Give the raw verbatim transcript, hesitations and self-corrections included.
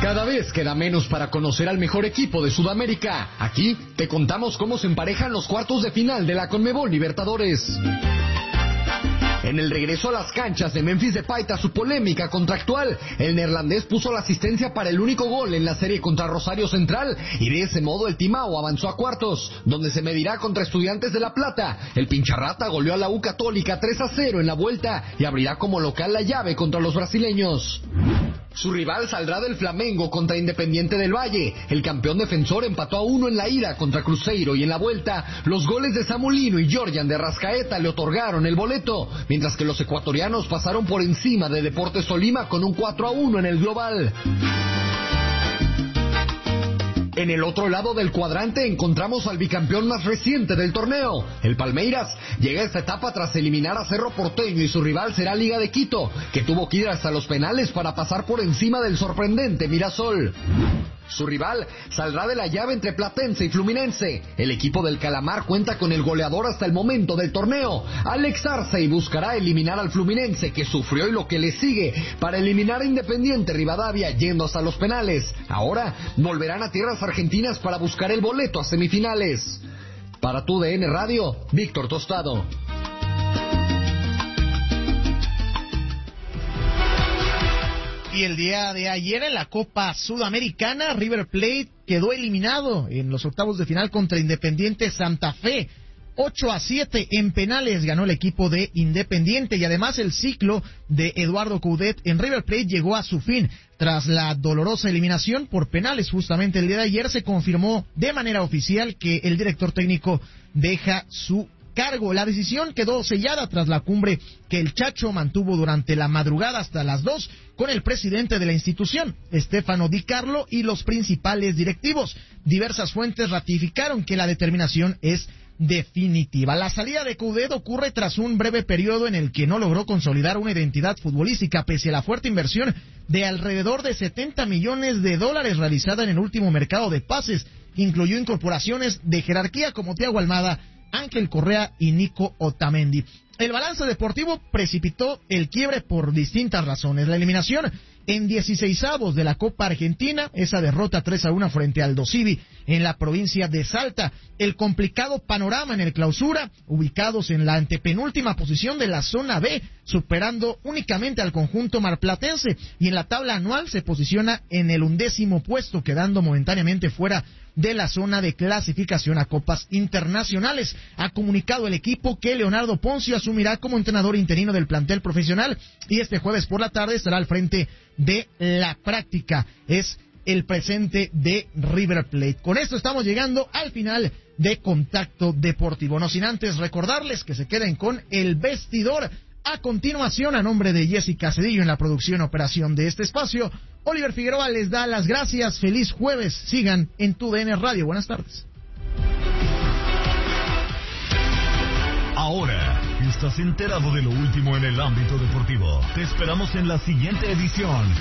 Cada vez queda menos para conocer al mejor equipo de Sudamérica. Aquí te contamos cómo se emparejan los cuartos de final de la Conmebol Libertadores. En el regreso a las canchas de Memphis Depay tras su polémica contractual, el neerlandés puso la asistencia para el único gol en la serie contra Rosario Central y de ese modo el Timao avanzó a cuartos, donde se medirá contra Estudiantes de La Plata. El Pincharrata goleó a la U Católica tres a cero en la vuelta y abrirá como local la llave contra los brasileños. Su rival saldrá del Flamengo contra Independiente del Valle. El campeón defensor empató a uno en la ida contra Cruzeiro y en la vuelta los goles de Samulino y Jorjan de Rascaeta le otorgaron el boleto, mientras que los ecuatorianos pasaron por encima de Deportes Tolima con un cuatro a uno en el global. En el otro lado del cuadrante encontramos al bicampeón más reciente del torneo. El Palmeiras llega a esta etapa tras eliminar a Cerro Porteño y su rival será Liga de Quito, que tuvo que ir hasta los penales para pasar por encima del sorprendente Mirasol. Su rival saldrá de la llave entre Platense y Fluminense. El equipo del Calamar cuenta con el goleador hasta el momento del torneo, Alex Arce, y buscará eliminar al Fluminense, que sufrió y lo que le sigue, para eliminar a Independiente Rivadavia yendo hasta los penales. Ahora volverán a tierras argentinas para buscar el boleto a semifinales. Para tu D N Radio, Víctor Tostado. Y el día de ayer en la Copa Sudamericana, River Plate quedó eliminado en los octavos de final contra Independiente Santa Fe. ocho a siete en penales ganó el equipo de Independiente, y además el ciclo de Eduardo Coudet en River Plate llegó a su fin. Tras la dolorosa eliminación por penales justamente el día de ayer, se confirmó de manera oficial que el director técnico deja su cargo. La decisión quedó sellada tras la cumbre que el Chacho mantuvo durante la madrugada hasta las dos con el presidente de la institución, Stefano Di Carlo, y los principales directivos. Diversas fuentes ratificaron que la determinación es definitiva. La salida de Coudet ocurre tras un breve periodo en el que no logró consolidar una identidad futbolística pese a la fuerte inversión de alrededor de setenta millones de dólares realizada en el último mercado de pases. Incluyó incorporaciones de jerarquía como Thiago Almada, Ángel Correa y Nico Otamendi. El balance deportivo precipitó el quiebre por distintas razones. La eliminación en dieciseisavos de la Copa Argentina, esa derrota tres a uno frente al Dosivi en la provincia de Salta, el complicado panorama en el Clausura, ubicados en la antepenúltima posición de la zona B, superando únicamente al conjunto marplatense, y en la tabla anual se posiciona en el undécimo puesto, quedando momentáneamente fuera de la zona de clasificación a copas internacionales. Ha comunicado el equipo que Leonardo Poncio asumirá como entrenador interino del plantel profesional y este jueves por la tarde estará al frente de la práctica. Es el presente de River Plate. Con esto estamos llegando al final de Contacto Deportivo. No sin antes recordarles que se queden con el vestidor. A continuación, a nombre de Jessica Cedillo en la producción y operación de este espacio, Oliver Figueroa les da las gracias. Feliz jueves. Sigan en tu D N Radio. Buenas tardes. Ahora estás enterado de lo último en el ámbito deportivo. Te esperamos en la siguiente edición